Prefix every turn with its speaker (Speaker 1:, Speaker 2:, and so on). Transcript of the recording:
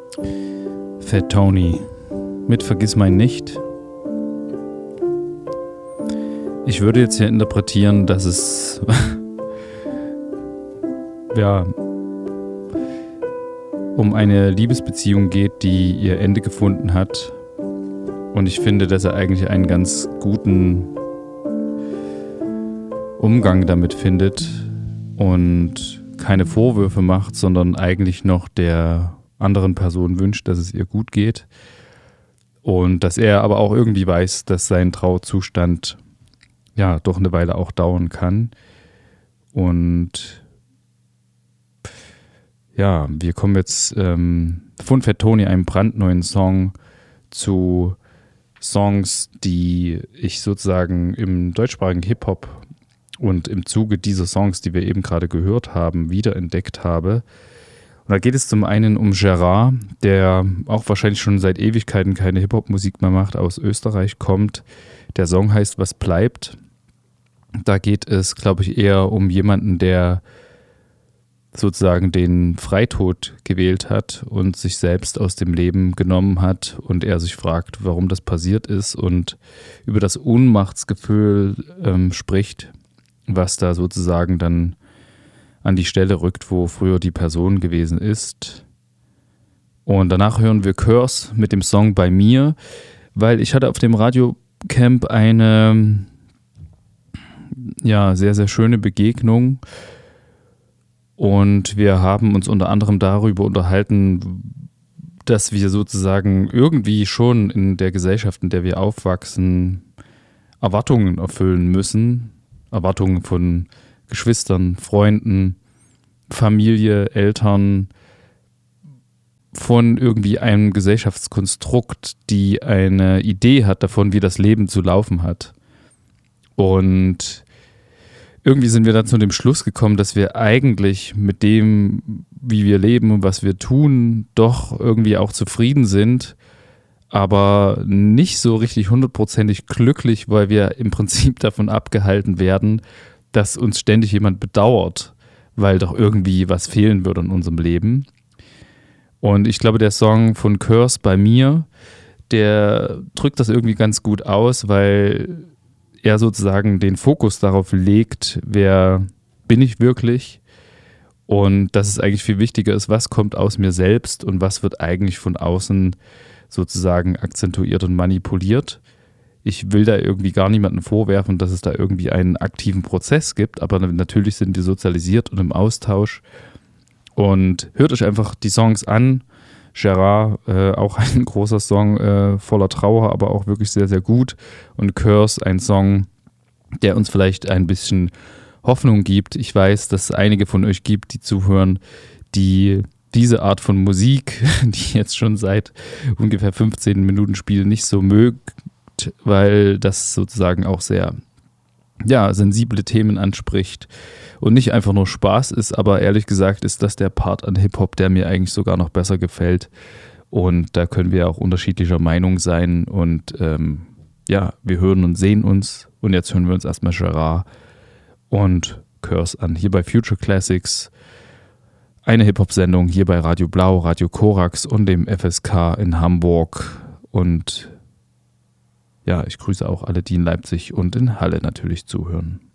Speaker 1: Fat Tony mit Vergiss mein nicht. Ich würde jetzt hier interpretieren, dass es ja um eine Liebesbeziehung geht, die ihr Ende gefunden hat. Und ich finde, dass er eigentlich einen ganz guten Umgang damit findet und keine Vorwürfe macht, sondern eigentlich noch der anderen Person wünscht, dass es ihr gut geht. Und dass er aber auch irgendwie weiß, dass sein Trauerzustand ja doch eine Weile auch dauern kann. Und ja, wir kommen jetzt von Fat Tony, einem brandneuen Song, zu Songs, die ich sozusagen im deutschsprachigen Hip-Hop und im Zuge dieser Songs, die wir eben gerade gehört haben, wiederentdeckt habe. Und da geht es zum einen um Gerard, der auch wahrscheinlich schon seit Ewigkeiten keine Hip-Hop-Musik mehr macht, aus Österreich kommt. Der Song heißt Was bleibt. Da geht es, glaube ich, eher um jemanden, der sozusagen den Freitod gewählt hat und sich selbst aus dem Leben genommen hat und er sich fragt, warum das passiert ist und über das Ohnmachtsgefühl spricht, was da sozusagen dann an die Stelle rückt, wo früher die Person gewesen ist. Und danach hören wir Curse mit dem Song Bei mir, weil ich hatte auf dem Radiocamp eine ja, sehr, sehr schöne Begegnung. Und wir haben uns unter anderem darüber unterhalten, dass wir sozusagen irgendwie schon in der Gesellschaft, in der wir aufwachsen, Erwartungen erfüllen müssen. Erwartungen von Geschwistern, Freunden, Familie, Eltern, von irgendwie einem Gesellschaftskonstrukt, die eine Idee hat davon, wie das Leben zu laufen hat. Und irgendwie sind wir dann zu dem Schluss gekommen, dass wir eigentlich mit dem, wie wir leben und was wir tun, doch irgendwie auch zufrieden sind, aber nicht so richtig hundertprozentig glücklich, weil wir im Prinzip davon abgehalten werden, dass uns ständig jemand bedauert, weil doch irgendwie was fehlen würde in unserem Leben. Und ich glaube, der Song von Curse Bei mir, der drückt das irgendwie ganz gut aus, weil er sozusagen den Fokus darauf legt, wer bin ich wirklich und dass es eigentlich viel wichtiger ist, was kommt aus mir selbst und was wird eigentlich von außen sozusagen akzentuiert und manipuliert. Ich will da irgendwie gar niemandem vorwerfen, dass es da irgendwie einen aktiven Prozess gibt, aber natürlich sind wir sozialisiert und im Austausch. Und hört euch einfach die Songs an. Gerard, auch ein großer Song voller Trauer, aber auch wirklich sehr, sehr gut. Und Curse, ein Song, der uns vielleicht ein bisschen Hoffnung gibt. Ich weiß, dass es einige von euch gibt, die zuhören, die diese Art von Musik, die jetzt schon seit ungefähr 15 Minuten spielen, nicht so mögt, weil das sozusagen auch sehr sensible Themen anspricht und nicht einfach nur Spaß ist, aber ehrlich gesagt ist das der Part an Hip-Hop, der mir eigentlich sogar noch besser gefällt und da können wir auch unterschiedlicher Meinung sein und wir hören und sehen uns und jetzt hören wir uns erstmal Gerard und Curse an, hier bei Future Classics, eine Hip-Hop-Sendung hier bei Radio Blau, Radio Korax und dem FSK in Hamburg und ja, ich grüße auch alle, die in Leipzig und in Halle natürlich zuhören.